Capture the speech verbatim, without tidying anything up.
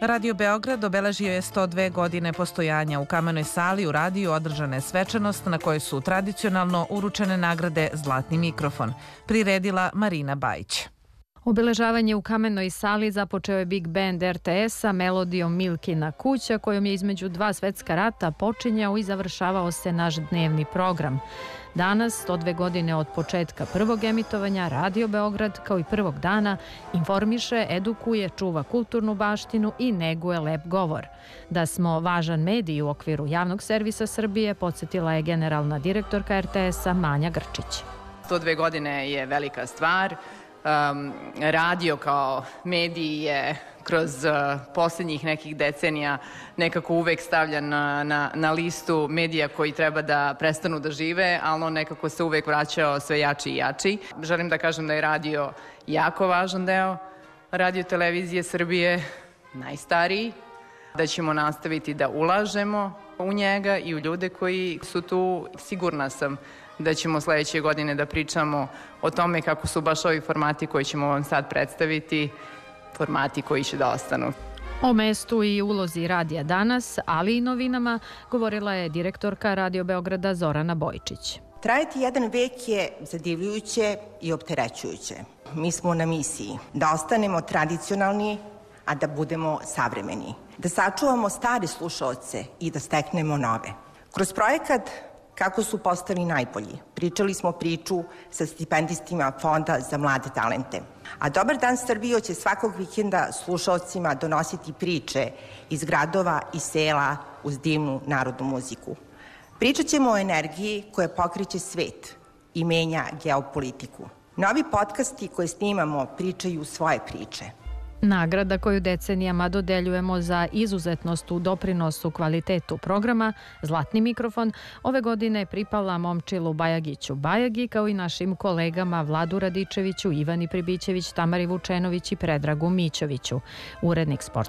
Radio Beograd obeležio je sto dve godine postojanja. U Kamenoj sali u radiju održana je svečanost na kojoj su tradicionalno uručene nagrade Zlatni mikrofon. Priredila Marina Bajić. Obeležavanje u Kamenoj sali započeo je Big Band er te es-a melodijom Milkina kuća, kojom je između dva svetska rata počinjao i završavao se naš dnevni program. Danas, sto dve godine od početka prvog emitovanja, Radio Beograd, kao i prvog dana, informiše, edukuje, čuva kulturnu baštinu i neguje lep govor. Da smo važan medij u okviru javnog servisa Srbije, podsjetila je generalna direktorka er te es-a Manja Grčić. sto dve godine je velika stvar. Um, radio kao medij je kroz uh, posljednjih nekih decenija nekako uvek stavljan na, na, na listu medija koji treba da prestanu da žive, ali on nekako se uvek vraćao sve jači i jači. Želim da kažem da je radio jako važan deo Radio televizije Srbije, najstariji, da ćemo nastaviti da ulažemo u njega i u ljude koji su tu. Sigurna sam da ćemo sledeće godine da pričamo o tome kako su baš ovi formati koji ćemo vam sad predstaviti, formati koji će da ostanu. O mestu i ulozi radija danas, ali i novinama, govorila je direktorka Radio Beograda Zorana Bojčić. Trajati jedan vek je zadivljujuće i opterećujuće. Mi smo na misiji da ostanemo tradicionalni, a da budemo savremeni. Da sačuvamo stare slušaoce i da steknemo nove. Kroz projekat Kako su postali najbolji, pričali smo priču sa stipendistima Fonda za mlade talente. A Dobar dan Srbijo će svakog vikenda slušaocima donositi priče iz gradova i sela uz divnu narodnu muziku. Pričat ćemo o energiji koja pokreće svet i menja geopolitiku. Novi podcasti koje snimamo pričaju svoje priče. Nagrada koju decenijama dodeljujemo za izuzetnost u doprinosu kvalitetu programa, Zlatni mikrofon, ove godine pripala Momčilu Bajagiću Bajagi, kao i našim kolegama Vladu Radičeviću, Ivani Pribićević, Tamari Vučenović i Predragu Mićoviću. Urednik sportskog